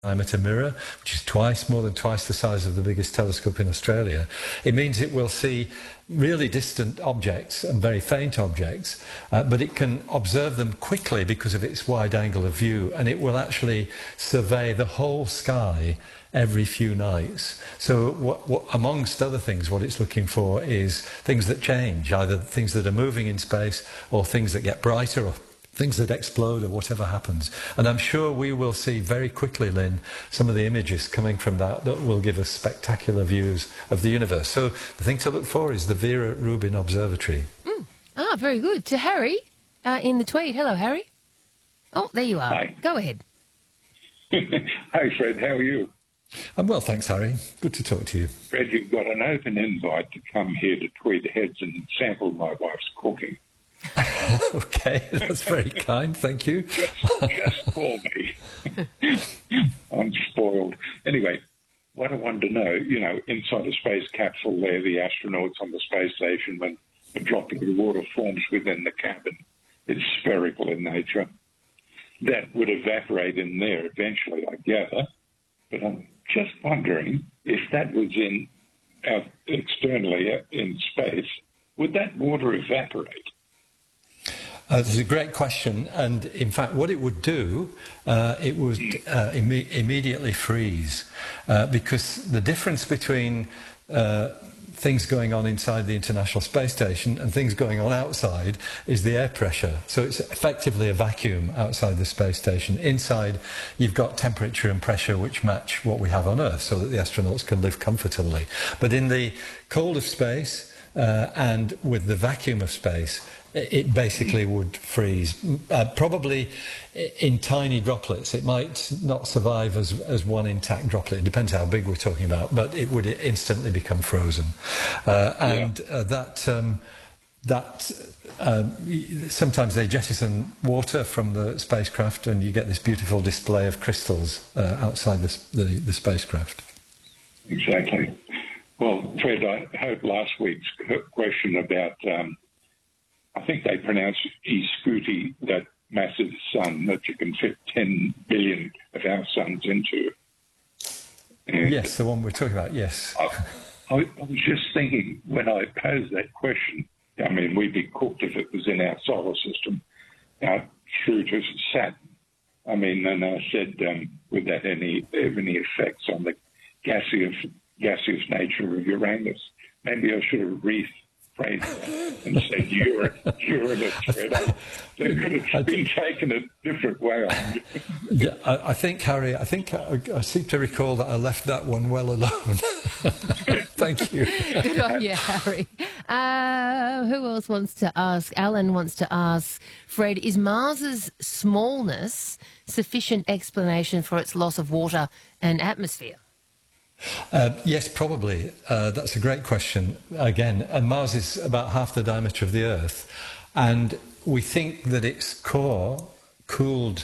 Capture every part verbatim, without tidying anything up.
diameter mirror, which is twice, more than twice the size of the biggest telescope in Australia. It means it will see really distant objects and very faint objects, uh, but it can observe them quickly because of its wide angle of view, and it will actually survey the whole sky every few nights. So what, what, amongst other things, what it's looking for is things that change, either things that are moving in space or things that get brighter or things that explode or whatever happens. And I'm sure we will see very quickly, Lynn, some of the images coming from that that will give us spectacular views of the universe. So the thing to look for is the Vera Rubin Observatory. Mm. Ah, very good. To Harry uh, in the Tweed. Hello, Harry. Oh, there you are. Hi. Go ahead. Hi, Fred. How are you? I'm well, thanks, Harry. Good to talk to you. Fred, you've got an open invite to come here to Tweed Heads and sample my wife's cooking. Okay, that's very kind, thank you. Just, just call me. I'm spoiled. Anyway, what I wanted to know, you know, inside a space capsule there, the astronauts on the space station, when a drop of the water forms within the cabin, it's spherical in nature. That would evaporate in there eventually, I gather. But I'm just wondering if that was in out externally in space, would that water evaporate? Uh, this is a great question, and in fact what it would do, uh, it would uh, imme- immediately freeze, uh, because the difference between uh, things going on inside the International Space Station and things going on outside is the air pressure. So it's effectively a vacuum outside the space station. Inside you've got temperature and pressure which match what we have on Earth so that the astronauts can live comfortably. But in the cold of space uh, and with the vacuum of space, it basically would freeze, uh, probably in tiny droplets. It might not survive as, as one intact droplet. It depends how big we're talking about, but it would instantly become frozen. Uh, and yeah. uh, that, um, that um, sometimes they jettison water from the spacecraft and you get this beautiful display of crystals uh, outside the, the, the spacecraft. Exactly. Well, Fred, I hope last week's question about... Um, I think they pronounce Escuti, that massive sun that you can fit ten billion of our suns into. And yes, the one we're talking about, yes. I, I, I was just thinking when I posed that question, I mean, we'd be cooked if it was in our solar system, out through to Saturn. I mean, and I said, um, would that any have any effects on the gaseous, gaseous nature of Uranus? Maybe I should have rephrased and said Uranus. Uranus. That could have been taken a different way. Yeah, I, I think, Harry, I think I, I seem to recall that I left that one well alone. Thank you. Good on you, Harry. Uh, who else wants to ask? Alan wants to ask, Fred, is Mars's smallness sufficient explanation for its loss of water and atmosphere? Uh, yes, probably. Uh, that's a great question. Again, and Mars is about half the diameter of the Earth, and we think that its core cooled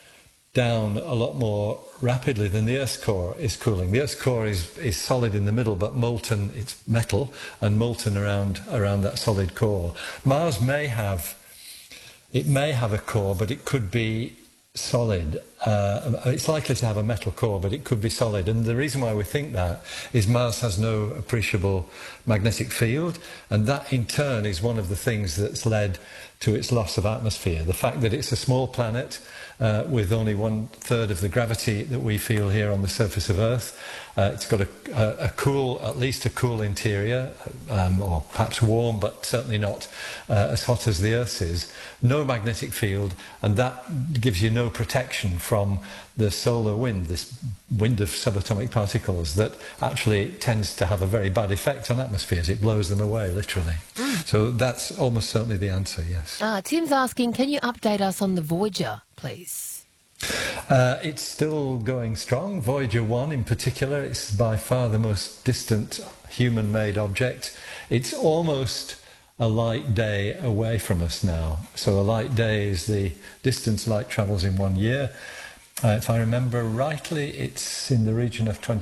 down a lot more rapidly than the Earth's core is cooling. The Earth's core is, is solid in the middle, but molten, it's metal, and molten around, around that solid core. Mars may have, it may have a core, but it could be solid. Uh, it's likely to have a metal core, but it could be solid. And the reason why we think that is Mars has no appreciable magnetic field, and that in turn is one of the things that's led to its loss of atmosphere. The fact that it's a small planet uh, with only one third of the gravity that we feel here on the surface of Earth. Uh, it's got a, a, a cool, at least a cool interior, um, or perhaps warm, but certainly not uh, as hot as the Earth's is. No magnetic field, and that gives you no protection from the solar wind, this wind of subatomic particles that actually tends to have a very bad effect on atmospheres. It blows them away, literally. Mm. So that's almost certainly the answer, yes. Uh, Tim's asking, can you update us on the Voyager, please? Uh, it's still going strong. Voyager one in particular, it's by far the most distant human-made object. It's almost a light day away from us now. So a light day is the distance light travels in one year. Uh, if I remember rightly, it's in the region of twenty-five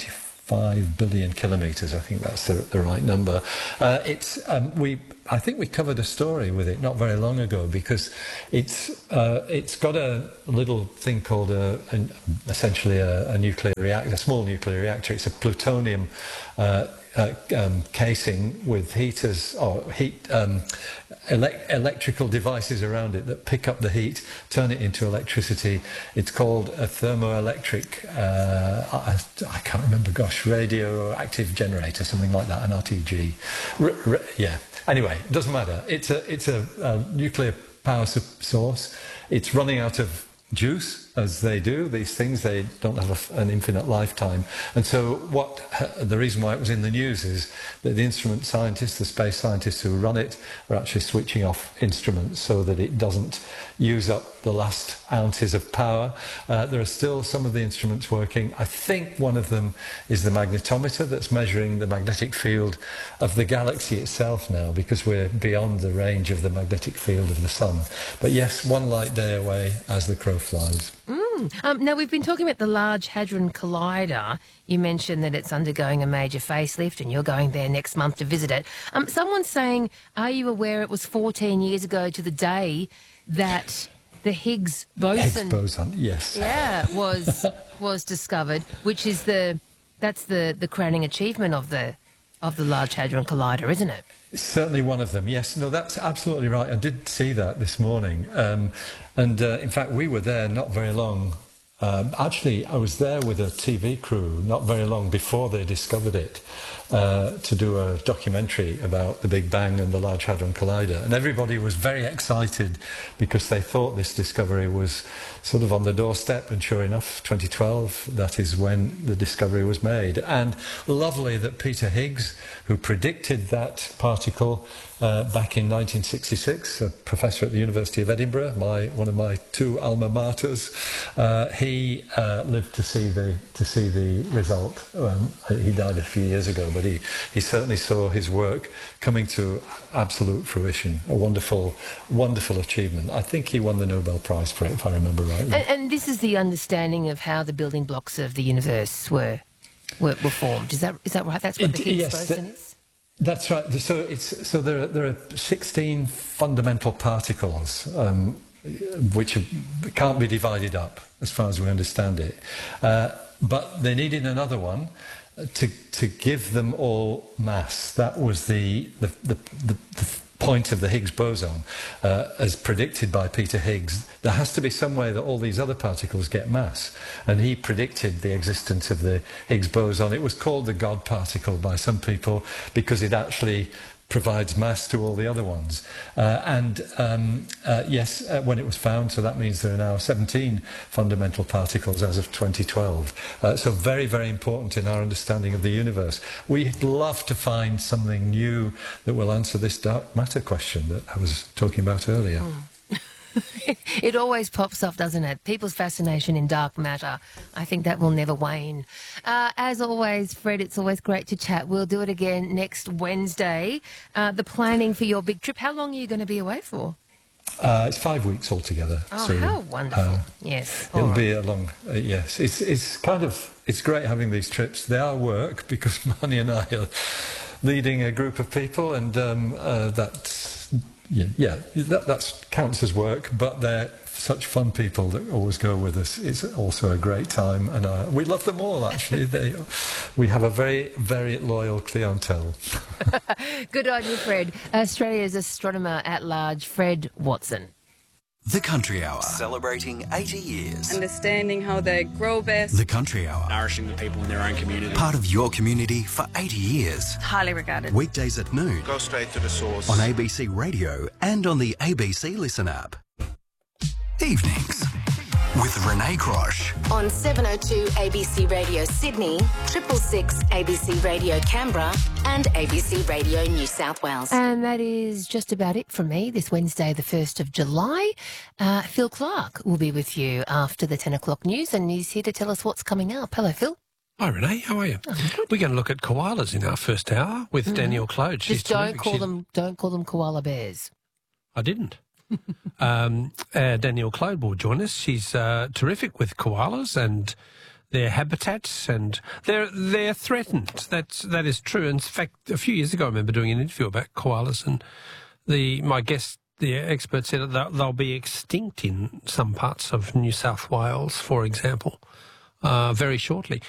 five billion kilometres. I think that's the, the right number. Uh, it's um, we. I think we covered a story with it not very long ago because it's uh, it's got a little thing called a, a essentially a, a nuclear reactor, a small nuclear reactor. It's a plutonium uh, uh, um, casing with heaters or heat um, ele- electrical devices around it that pick up the heat, turn it into electricity. It's called a thermoelectric. Uh, I, I can't remember. Gosh, radioactive generator, something like that, an R T G. R- r- yeah. Anyway, it doesn't matter. It's a it's a, a nuclear power source. It's running out of juice, as they do. These things, they don't have a, an infinite lifetime. And so what the reason why it was in the news is that the instrument scientists, the space scientists who run it, are actually switching off instruments so that it doesn't use up the last ounces of power. Uh, there are still some of the instruments working. I think one of them is the magnetometer that's measuring the magnetic field of the galaxy itself now, because we're beyond the range of the magnetic field of the sun. But yes, one light day away as the crow flies. Mm. Um, now, we've been talking about the Large Hadron Collider. You mentioned that it's undergoing a major facelift and you're going there next month to visit it. Um, someone's saying, are you aware it was fourteen years ago to the day that the Higgs boson, Higgs boson, yes, yeah, was was discovered, which is the that's the, the crowning achievement of the of the Large Hadron Collider, isn't it? It's certainly one of them, yes. No, that's absolutely right. I did see that this morning. Um, and uh, in fact, we were there not very long. Um, actually, I was there with a T V crew not very long before they discovered it uh, to do a documentary about the Big Bang and the Large Hadron Collider. And everybody was very excited because they thought this discovery was sort of on the doorstep. And sure enough, twenty twelve, that is when the discovery was made. And lovely that Peter Higgs, who predicted that particle uh, back in nineteen sixty-six, a professor at the University of Edinburgh, my one of my two alma maters, uh, he uh, lived to see the to see the result. Um, he died a few years ago, but he, he certainly saw his work coming to absolute fruition. A wonderful, wonderful achievement. I think he won the Nobel Prize for it, if I remember rightly. And, and this is the understanding of how the building blocks of the universe were were, were formed. Is that is that right? That's what the Higgs yes, boson the, is? That's right. So it's so there are, there are sixteen fundamental particles um, which are, can't be divided up, as far as we understand it. Uh, but they needed another one to to give them all mass. That was the the the, the, the point of the Higgs boson, uh, as predicted by Peter Higgs. There has to be some way that all these other particles get mass, and he predicted the existence of the Higgs boson. It was called the God particle by some people because it actually provides mass to all the other ones. Uh, and um, uh, yes, uh, when it was found, so that means there are now seventeen fundamental particles as of twenty twelve. Uh, so very, very important in our understanding of the universe. We'd love to find something new that will answer this dark matter question that I was talking about earlier. Mm. It always pops up, doesn't it? People's fascination in dark matter. I think that will never wane. Uh, as always, Fred, it's always great to chat. We'll do it again next Wednesday. Uh, the planning for your big trip, how long are you going to be away for? Uh, it's five weeks altogether. Oh, so, how wonderful. Uh, yes. It'll right. be a long, uh, yes. It's, it's kind of, it's great having these trips. They are work because Marnie and I are leading a group of people, and um, uh, that's, Yeah, yeah, that that's, counts as work, but they're such fun people that always go with us. It's also a great time, and uh, we love them all, actually. They, we have a very, very loyal clientele. Good on you, Fred. Australia's astronomer at large, Fred Watson. The Country Hour, celebrating eighty years. Understanding how they grow best. The Country Hour, nourishing the people in their own community. Part of your community for eighty years. Highly regarded. Weekdays at noon. Go straight to the source. On A B C Radio and on the A B C Listen app. Evenings with Renee Crosh. On seven oh two A B C Radio Sydney, triple six A B C Radio Canberra and A B C Radio New South Wales. And that is just about it from me this Wednesday, the first of July. Uh, Phil Clark will be with you after the ten o'clock news, and he's here to tell us what's coming up. Hello, Phil. Hi, Renee. How are you? Oh, We're going to look at koalas in our first hour with mm-hmm. Danielle Clode. She's Just don't terrific. call She's... them. Don't call them koala bears. I didn't. um, uh, Danielle Clode will join us. She's uh, terrific with koalas and their habitats, and they're they're threatened. That's that is true. In fact, a few years ago, I remember doing an interview about koalas, and the my guest, the expert, said that they'll, they'll be extinct in some parts of New South Wales, for example, uh, very shortly.